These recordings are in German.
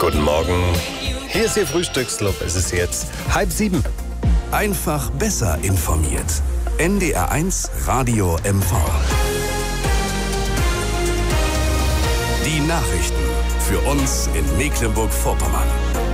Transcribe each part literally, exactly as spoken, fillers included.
Guten Morgen. Hier ist Ihr Frühstücksclub. Es ist jetzt halb sieben. Einfach besser informiert. N D R eins Radio M V. Die Nachrichten für uns in Mecklenburg-Vorpommern.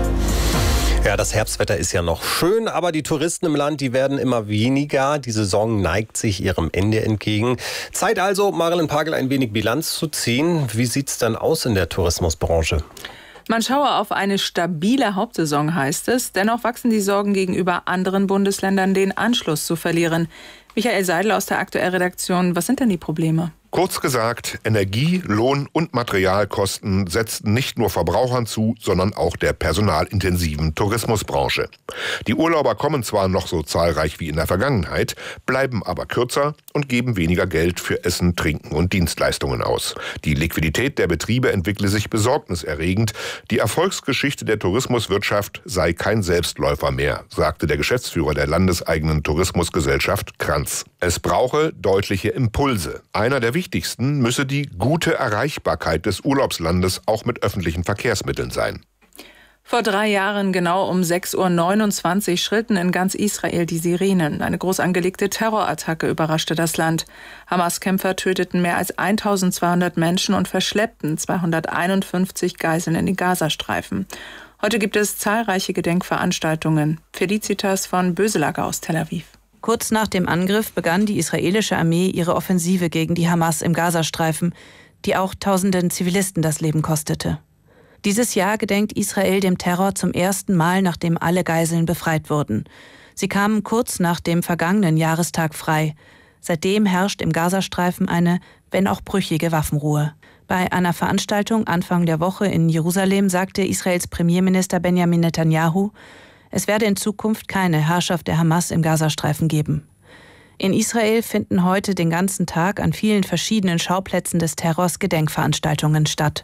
Ja, das Herbstwetter ist ja noch schön, aber die Touristen im Land, die werden immer weniger. Die Saison neigt sich ihrem Ende entgegen. Zeit also, Marilyn Pagel, ein wenig Bilanz zu ziehen. Wie sieht's dann aus in der Tourismusbranche? Man schaue auf eine stabile Hauptsaison, heißt es. Dennoch wachsen die Sorgen gegenüber anderen Bundesländern, den Anschluss zu verlieren. Michael Seidel aus der Aktuell-Redaktion, was sind denn die Probleme? Kurz gesagt, Energie-, Lohn- und Materialkosten setzten nicht nur Verbrauchern zu, sondern auch der personalintensiven Tourismusbranche. Die Urlauber kommen zwar noch so zahlreich wie in der Vergangenheit, bleiben aber kürzer und geben weniger Geld für Essen, Trinken und Dienstleistungen aus. Die Liquidität der Betriebe entwickle sich besorgniserregend. Die Erfolgsgeschichte der Tourismuswirtschaft sei kein Selbstläufer mehr, sagte der Geschäftsführer der landeseigenen Tourismusgesellschaft Kranz. Es brauche deutliche Impulse. Einer der wichtigsten müsse die gute Erreichbarkeit des Urlaubslandes auch mit öffentlichen Verkehrsmitteln sein. Vor drei Jahren, genau um sechs Uhr neunundzwanzig, schrillten in ganz Israel die Sirenen. Eine groß angelegte Terrorattacke überraschte das Land. Hamas-Kämpfer töteten mehr als eintausendzweihundert Menschen und verschleppten zweihunderteinundfünfzig Geiseln in den Gazastreifen. Heute gibt es zahlreiche Gedenkveranstaltungen. Felicitas von Böselager aus Tel Aviv. Kurz nach dem Angriff begann die israelische Armee ihre Offensive gegen die Hamas im Gazastreifen, die auch tausenden Zivilisten das Leben kostete. Dieses Jahr gedenkt Israel dem Terror zum ersten Mal, nachdem alle Geiseln befreit wurden. Sie kamen kurz nach dem vergangenen Jahrestag frei. Seitdem herrscht im Gazastreifen eine, wenn auch brüchige Waffenruhe. Bei einer Veranstaltung Anfang der Woche in Jerusalem sagte Israels Premierminister Benjamin Netanyahu, es werde in Zukunft keine Herrschaft der Hamas im Gazastreifen geben. In Israel finden heute den ganzen Tag an vielen verschiedenen Schauplätzen des Terrors Gedenkveranstaltungen statt.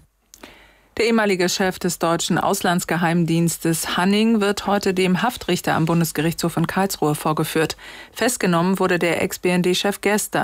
Der ehemalige Chef des deutschen Auslandsgeheimdienstes Hanning wird heute dem Haftrichter am Bundesgerichtshof in Karlsruhe vorgeführt. Festgenommen wurde der Ex-B N D-Chef